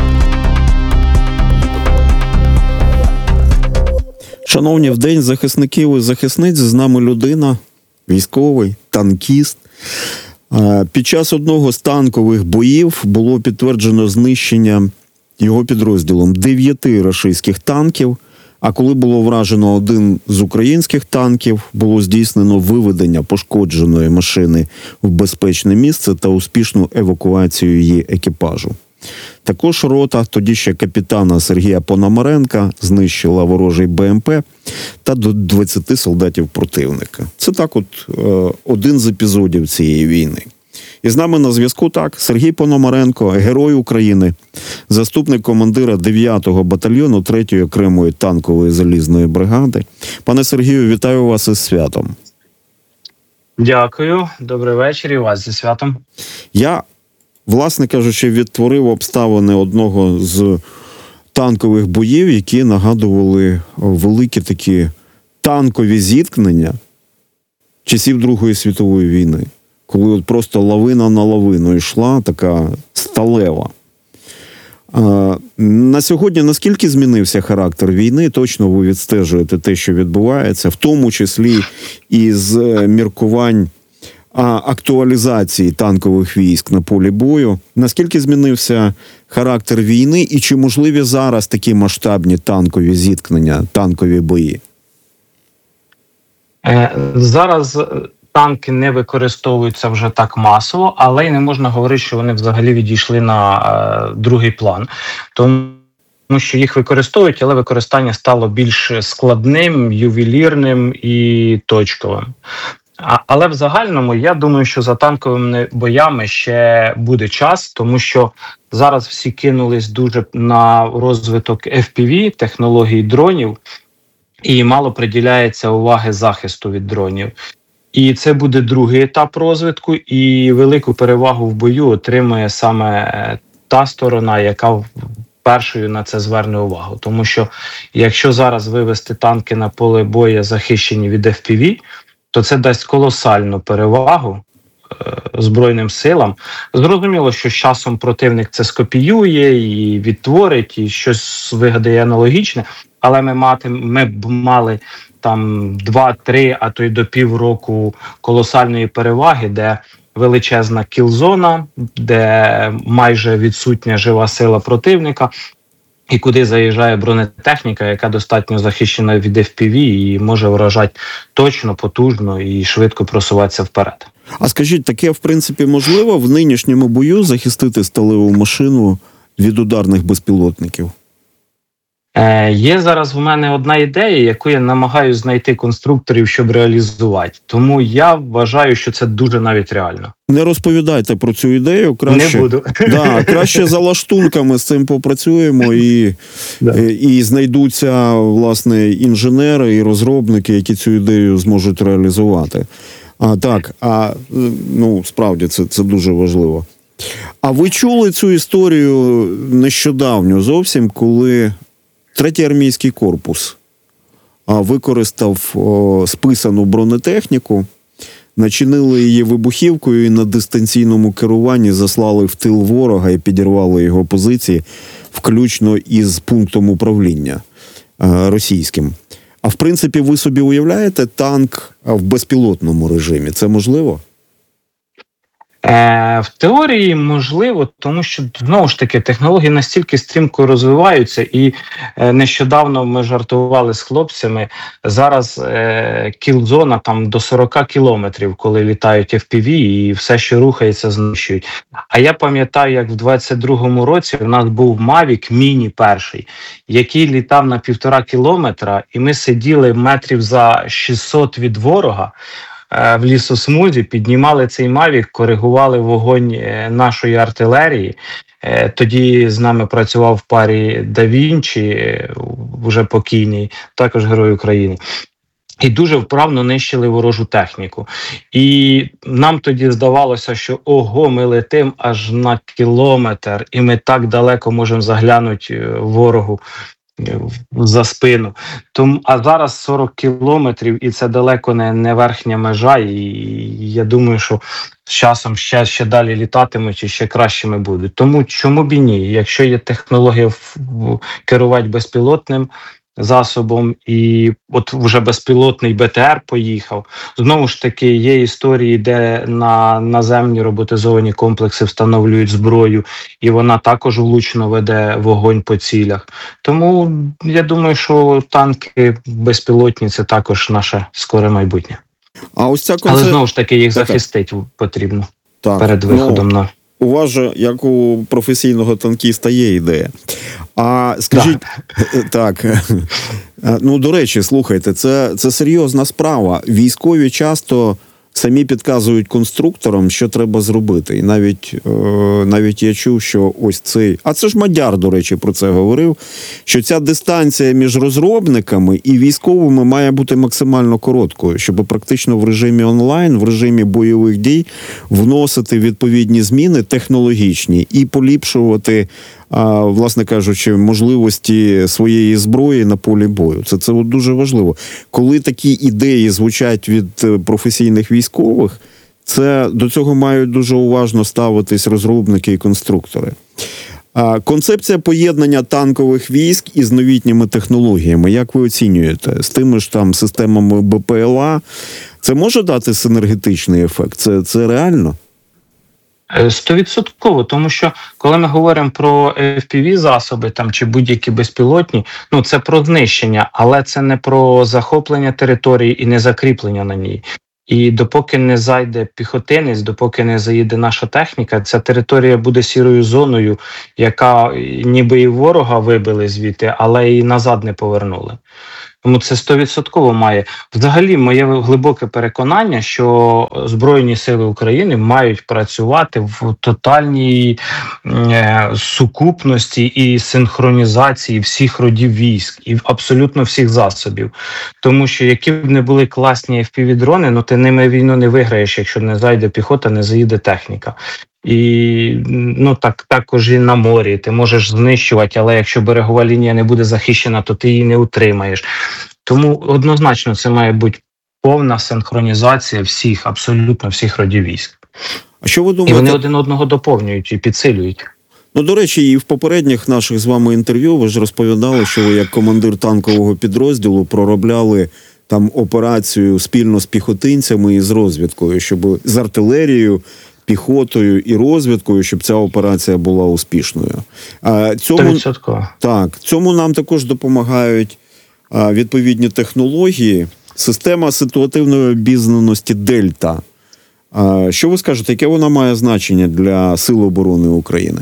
Шановні, в День захисників і захисниць з нами людина, військовий, танкіст. Під час одного з танкових боїв було підтверджено знищення його підрозділом дев'яти рашистських танків, а коли було вражено один з українських танків, було здійснено виведення пошкодженої машини в безпечне місце та успішну евакуацію її екіпажу. Також рота, тоді ще капітана Сергія Пономаренка, знищила ворожий бе ем пе та до двадцяти солдатів противника. Це так от е, один з епізодів цієї війни. І з нами на зв'язку так Сергій Пономаренко, герой України, заступник командира дев'ятого батальйону третьої окремої танкової залізної бригади. Пане Сергію, вітаю вас із святом. Дякую, добрий вечір і вас зі святом. Я, власне кажучи, відтворив обставини одного з танкових боїв, які нагадували великі такі танкові зіткнення часів Другої світової війни, коли от просто лавина на лавину йшла, така сталева. А, на сьогодні наскільки змінився характер війни? Точно ви відстежуєте те, що відбувається, в тому числі із міркувань актуалізації танкових військ на полі бою. Наскільки змінився характер війни і чи можливі зараз такі масштабні танкові зіткнення, танкові бої? Зараз танки не використовуються вже так масово, але й не можна говорити, що вони взагалі відійшли на е, другий план. Тому що їх використовують, але використання стало більш складним, ювелірним і точковим. А, але в загальному я думаю, що за танковими боями ще буде час, тому що зараз всі кинулись дуже на розвиток еф пі ві, технологій дронів, і мало приділяється уваги захисту від дронів. І це буде другий етап розвитку, і велику перевагу в бою отримує саме та сторона, яка першою на це зверне увагу. Тому що якщо зараз вивести танки на поле бою захищені від еф пі ві, то це дасть колосальну перевагу е, Збройним силам. Зрозуміло, що з часом противник це скопіює і відтворить, і щось вигадає аналогічне, але ми, мати, ми б мали там два-три, а то й до півроку колосальної переваги, де величезна кілзона, де майже відсутня жива сила противника, і куди заїжджає бронетехніка, яка достатньо захищена від еф пі ві і може вражати точно, потужно і швидко просуватися вперед. А скажіть, таке в принципі можливо в нинішньому бою захистити сталеву машину від ударних безпілотників? Е, є зараз в мене одна ідея, яку я намагаюся знайти конструкторів, щоб реалізувати. Тому я вважаю, що це дуже навіть реально. Не розповідайте про цю ідею. Краще, Не буду. Да, краще за лаштунками з цим попрацюємо і, да. і, і знайдуться, власне, інженери і розробники, які цю ідею зможуть реалізувати. А, так, а, ну, справді, це, це дуже важливо. А ви чули цю історію нещодавно зовсім, коли Третій армійський корпус використав о, списану бронетехніку, начинили її вибухівкою і на дистанційному керуванні заслали в тил ворога і підірвали його позиції, включно із пунктом управління е, російським. А в принципі, ви собі уявляєте танк в безпілотному режимі? Це можливо? Е, в теорії можливо, тому що, знову ж таки, технології настільки стрімко розвиваються, і е, нещодавно ми жартували з хлопцями, зараз е, кілзона там до сорок кілометрів, коли літають еф пі ві, і все, що рухається, знищують. А я пам'ятаю, як в двадцять другому році у нас був Mavic Mini перший, який літав на півтора кілометра, і ми сиділи метрів за шістсот від ворога, в лісосмузі, піднімали цей Mavic, коригували вогонь нашої артилерії. Тоді з нами працював в парі Да Вінчі, вже покійний, також Герой України. І дуже вправно нищили ворожу техніку. І нам тоді здавалося, що ого, ми летим аж на кілометр, і ми так далеко можемо заглянути ворогу за спину. Тому, а зараз сорок кілометрів, і це далеко не, не верхня межа, і я думаю, що з часом ще, ще далі літатимуть і ще кращими будуть. Тому чому б і ні? Якщо є технологія керувати безпілотним засобом, і от вже безпілотний Б Т Р поїхав. Знову ж таки, є історії, де на наземні роботизовані комплекси встановлюють зброю, і вона також влучно веде вогонь по цілях. Тому я думаю, що танки безпілотні – це також наше скоре майбутнє. А ось ця концеп... Але знову ж таки, їх захистити потрібно так, перед виходом ну... на... У вас же, як у професійного танкіста, є ідея. А скажіть, так, ну, до речі, слухайте, це, це серйозна справа. Військові часто самі підказують конструкторам, що треба зробити. І навіть, е, навіть я чув, що ось цей... А це ж Мадяр, до речі, про це говорив, що ця дистанція між розробниками і військовими має бути максимально короткою, щоб практично в режимі онлайн, в режимі бойових дій вносити відповідні зміни технологічні і поліпшувати, а, власне кажучи, можливості своєї зброї на полі бою. Це, це от дуже важливо. Коли такі ідеї звучать від професійних військових, це до цього мають дуже уважно ставитись розробники і конструктори. А, концепція поєднання танкових військ із новітніми технологіями, як ви оцінюєте? З тими ж там системами Б П Л А, це може дати синергетичний ефект? Це, це реально? Стовідсотково, тому що коли ми говоримо про Еф Пі Ві-засоби там, чи будь-які безпілотні, ну це про знищення, але це не про захоплення території і не закріплення на ній. І допоки не зайде піхотинець, допоки не заїде наша техніка, ця територія буде сірою зоною, яка ніби і ворога вибили звідти, але і назад не повернули. Тому це стовідсотково має. Взагалі, моє глибоке переконання, що Збройні Сили України мають працювати в тотальній е, сукупності і синхронізації всіх родів військ і абсолютно всіх засобів. Тому що які б не були класні Еф Пі Ві-дрони, ну ти ними війну не виграєш, якщо не зайде піхота, не заїде техніка. І ну так також і на морі ти можеш знищувати, але якщо берегова лінія не буде захищена, то ти її не утримаєш. Тому однозначно це має бути повна синхронізація всіх, абсолютно всіх родів військ. А що ви думаєте? І вони один одного доповнюють і підсилюють. Ну, до речі, і в попередніх наших з вами інтерв'ю ви ж розповідали, що ви як командир танкового підрозділу проробляли там операцію спільно з піхотинцями і з розвідкою, щоб з артилерією, піхотою і розвідкою, щоб ця операція була успішною. А цьому, так, цьому нам також допомагають а, відповідні технології. Система ситуативної обізнаності «Дельта». А, що ви скажете, яке вона має значення для Сил оборони України?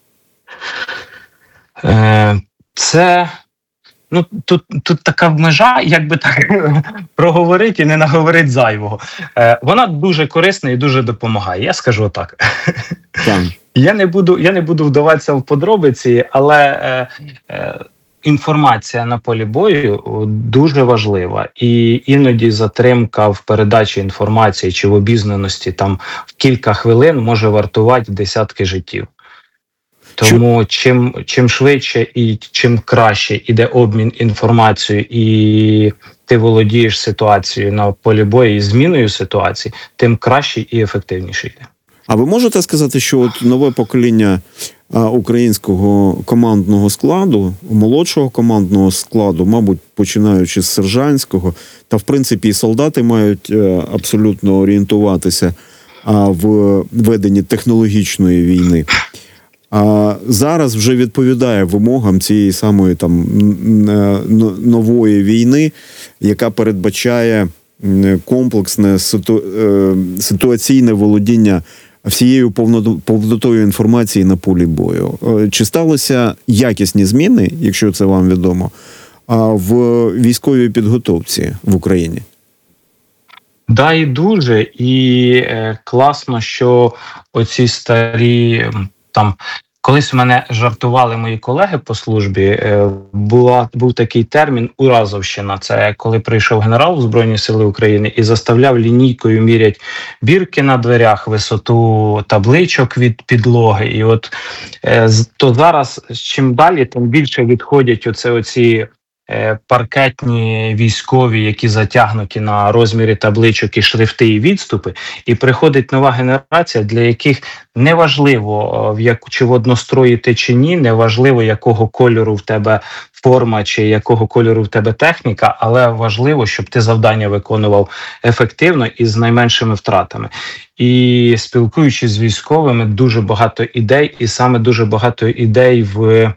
Е, це... Ну, тут, тут така межа, як би так проговорити і не наговорити зайвого. Е, вона дуже корисна і дуже допомагає, я скажу так. Так. Я не буду, я не буду вдаватися в подробиці, але е, е, інформація на полі бою дуже важлива. І іноді затримка в передачі інформації чи в обізнаності там в кілька хвилин може вартувати десятки життів. Тому чим, чим швидше і чим краще йде обмін інформацією і ти володієш ситуацією на полі бою і зміною ситуації, тим краще і ефективніше йде. А ви можете сказати, що от нове покоління а, українського командного складу, молодшого командного складу, мабуть, починаючи з сержантського, та в принципі і солдати мають а, абсолютно орієнтуватися а, в веденні технологічної війни, а зараз вже відповідає вимогам цієї самої там нової війни, яка передбачає комплексне ситу... ситуаційне володіння всією повнотою інформації на полі бою. Чи сталися якісні зміни, якщо це вам відомо, в військовій підготовці в Україні? Да, і дуже. І е, класно, що оці старі... Там колись у мене жартували мої колеги по службі, була, був такий термін «уразовщина». Це коли прийшов генерал в Збройні Сили України і заставляв лінійкою міряти бірки на дверях, висоту табличок від підлоги. І от то зараз, чим далі, тим більше відходять оце, оці паркетні військові, які затягнуті на розмірі табличок і шрифти і відступи, і приходить нова генерація, для яких неважливо, в яку чи в однострої ти чи ні, неважливо, якого кольору в тебе форма чи якого кольору в тебе техніка, але важливо, щоб ти завдання виконував ефективно і з найменшими втратами. І спілкуючись з військовими, дуже багато ідей, і саме дуже багато ідей в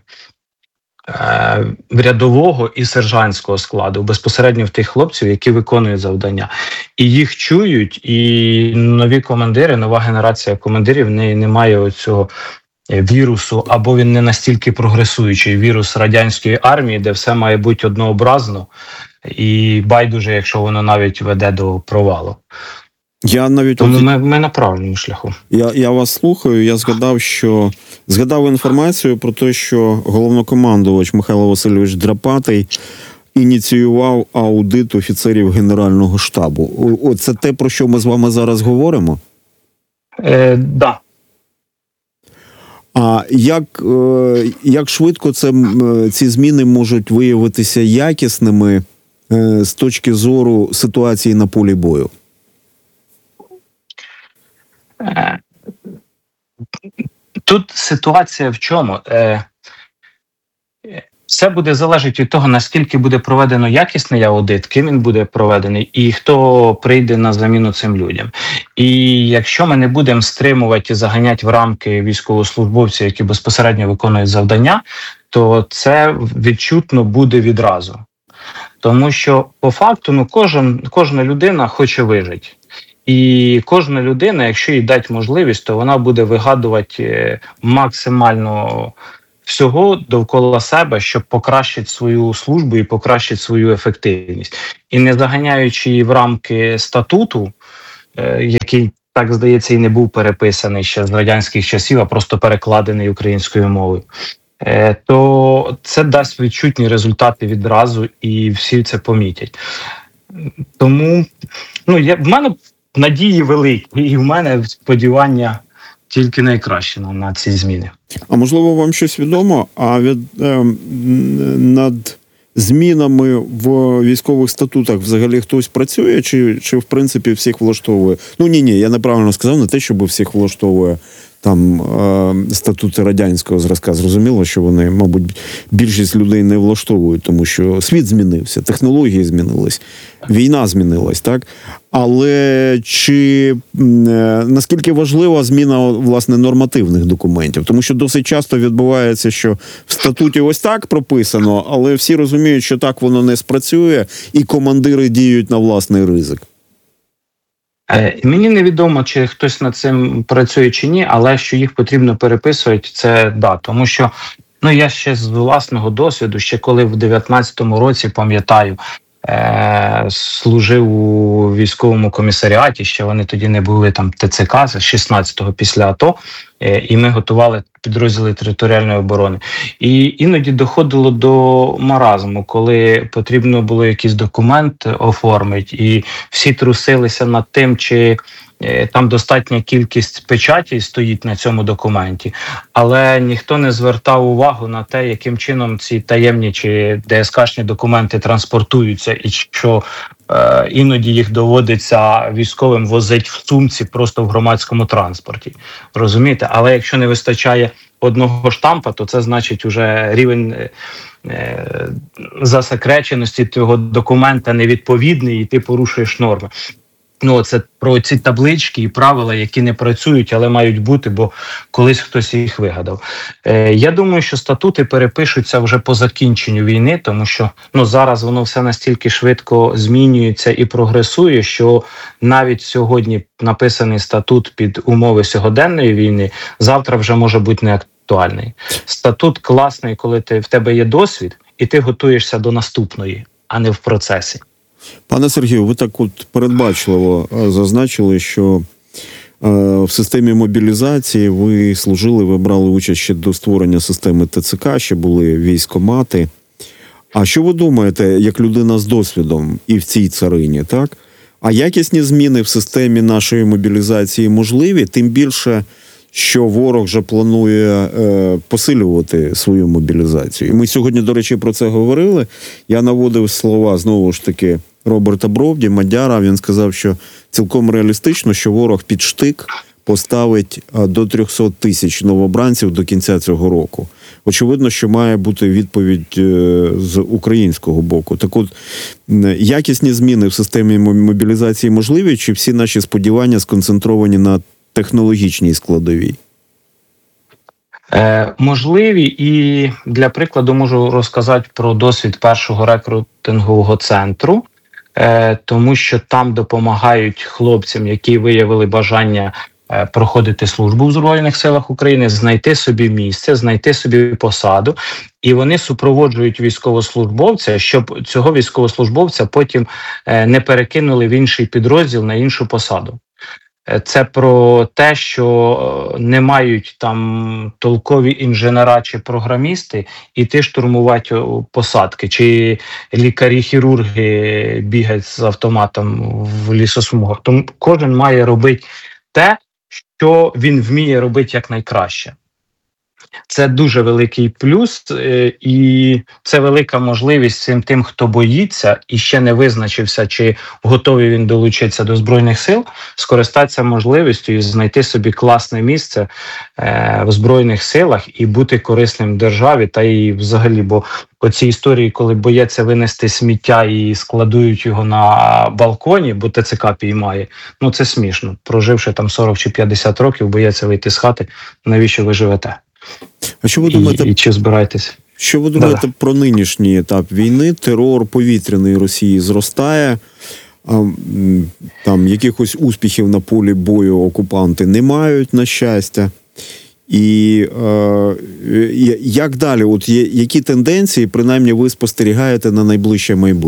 рядового і сержантського складу, безпосередньо в тих хлопців, які виконують завдання. І їх чують, і нові командири, нова генерація командирів, в неї немає оцього вірусу, або він не настільки прогресуючий, вірус радянської армії, де все має бути однообразно, і байдуже, якщо воно навіть веде до провалу. Я навіть Тому ми, ми на правильному шляху. Я, я вас слухаю, я згадав, що згадав інформацію про те, що головнокомандувач Михайло Васильович Драпатий ініціював аудит офіцерів Генерального штабу. О, це те, про що ми з вами зараз говоримо? Е, да. А як, е, як швидко це, ці зміни можуть виявитися якісними е, з точки зору ситуації на полі бою? Тут ситуація в чому? Все буде залежати від того, наскільки буде проведено якісний аудит, ким він буде проведений і хто прийде на заміну цим людям. І якщо ми не будемо стримувати і заганяти в рамки військовослужбовців, які безпосередньо виконують завдання, то це відчутно буде відразу. Тому що по факту ну, кожен, кожна людина хоче вижити. І кожна людина, якщо їй дати можливість, то вона буде вигадувати максимально всього довкола себе, щоб покращити свою службу і покращити свою ефективність. І не заганяючи її в рамки статуту, який, так здається, і не був переписаний ще з радянських часів, а просто перекладений українською мовою, то це дасть відчутні результати відразу, і всі це помітять. Тому ну, я, в мене надії великі, і в мене сподівання тільки найкраще на, на ці зміни. А можливо, вам щось відомо, а від, е, над змінами в військових статутах взагалі хтось працює, чи, чи в принципі всіх влаштовує? Ну ні-ні, я неправильно сказав, не те, щоб всіх влаштовує там е, статути радянського зразка. Зрозуміло, що вони, мабуть, більшість людей не влаштовують, тому що світ змінився, технології змінились, війна змінилась, так? Але чи е, наскільки важлива зміна, власне, нормативних документів? Тому що досить часто відбувається, що в статуті ось так прописано, але всі розуміють, що так воно не спрацює, і командири діють на власний ризик. Мені невідомо, чи хтось над цим працює чи ні, але що їх потрібно переписувати, це да. Тому що ну, я ще з власного досвіду, ще коли в дев'ятнадцятому році, пам'ятаю, е- служив у військовому комісаріаті, ще вони тоді не були там ТЦК, з шістнадцятого після АТО, е- і ми готували підрозділи територіальної оборони. І іноді доходило до маразму, коли потрібно було якийсь документ оформити, і всі трусилися над тим, чи е, там достатня кількість печатей стоїть на цьому документі, але ніхто не звертав увагу на те, яким чином ці таємні чи ДСКшні документи транспортуються, і що е, іноді їх доводиться військовим возити в сумці просто в громадському транспорті. Розумієте? Але якщо не вистачає одного штампа, то це значить уже рівень е, засекреченості цього документа невідповідний, і ти порушуєш норми. Ну, це про ці таблички і правила, які не працюють, але мають бути, бо колись хтось їх вигадав. Е, я думаю, що статути перепишуться вже по закінченню війни, тому що ну, зараз воно все настільки швидко змінюється і прогресує, що навіть сьогодні написаний статут під умови сьогоденної війни, завтра вже може бути не актуальний. Статут класний, коли ти, в тебе є досвід, і ти готуєшся до наступної, а не в процесі. Пане Сергію, ви так от передбачливо зазначили, що е, в системі мобілізації ви служили, ви брали участь ще до створення системи ТЦК, ще були військкомати. А що ви думаєте, як людина з досвідом і в цій царині, так? А якісні зміни в системі нашої мобілізації можливі? Тим більше, що ворог вже планує е, посилювати свою мобілізацію. І ми сьогодні, до речі, про це говорили. Я наводив слова, знову ж таки, Роберта Бровді, Мадяра. Він сказав, що цілком реалістично, що ворог під штик поставить до триста тисяч новобранців до кінця цього року. Очевидно, що має бути відповідь з українського боку. Так от, якісні зміни в системі мобілізації можливі, чи всі наші сподівання сконцентровані на технологічній складовій? Е, можливі, і для прикладу можу розказати про досвід першого рекрутингового центру, е, тому що там допомагають хлопцям, які виявили бажання е, проходити службу в Збройних силах України, знайти собі місце, знайти собі посаду, і вони супроводжують військовослужбовця, щоб цього військовослужбовця потім е, не перекинули в інший підрозділ на іншу посаду. це про те, що не мають там толкові інженера чи програмісти іти штурмувати посадки, чи лікарі-хірурги бігають з автоматом в лісосмугах. Тому кожен має робити те, що він вміє робити якнайкраще. Це дуже великий плюс, і це велика можливість цим тим, хто боїться і ще не визначився, чи готовий він долучитися до Збройних сил, скористатися можливістю і знайти собі класне місце в Збройних силах і бути корисним державі та і взагалі, бо оці історії, коли бояться винести сміття і складують його на балконі, бо ТЦК піймає, ну це смішно. Проживши там сорок чи п'ятдесят років, бояться вийти з хати, навіщо ви живете? А що ви думаєте, і, і чи збираєтесь? Що ви думаєте да. про нинішній етап війни? Терор повітряний Росії зростає, а, там якихось успіхів на полі бою окупанти не мають, на щастя. І е, як далі? От є, які тенденції, принаймні, ви спостерігаєте на найближче майбутнє?